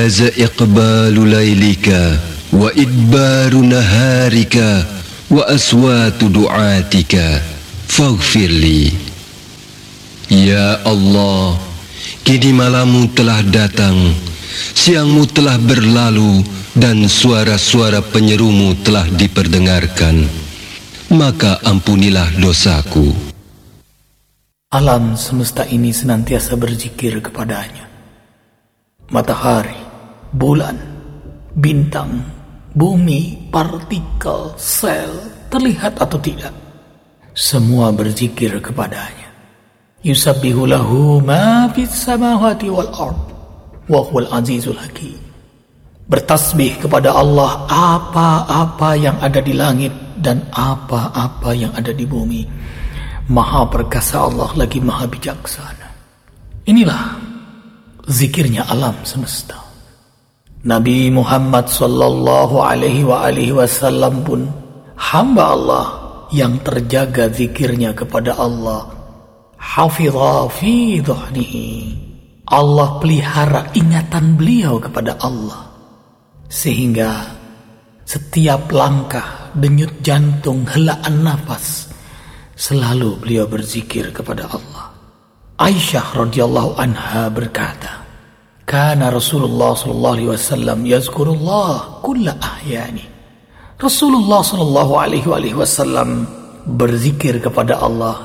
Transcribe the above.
jaza iqbalu laylika wa idbaru naharika wa aswatu du'atika faghfirli. Ya Allah, kini malammu telah datang, siangmu telah berlalu, dan suara-suara penyerumu telah diperdengarkan. Maka ampunilah dosaku. Alam semesta ini senantiasa berzikir kepadanya. Matahari, bulan, bintang, bumi, partikel, sel, terlihat atau tidak, semua berzikir kepadanya. Yusabbihu lahu ma fis samawati wal ard wa huwal azizul hakim. Bertasbih kepada Allah apa-apa yang ada di langit dan apa-apa yang ada di bumi. Maha perkasa Allah lagi maha bijaksana. Inilah zikirnya alam semesta. Nabi Muhammad sallallahu alaihi wasallam pun hamba Allah yang terjaga zikirnya kepada Allah. Hafidha fi dhuhnihi. Allah pelihara ingatan beliau kepada Allah, sehingga setiap langkah, denyut jantung, helaan nafas, selalu beliau berzikir kepada Allah. Aisyah radhiyallahu anha berkata, "Kana Rasulullah sallallahu alaihi wasallam yazkurullah kulla ahyani." Rasulullah sallallahu alaihi wasallam berzikir kepada Allah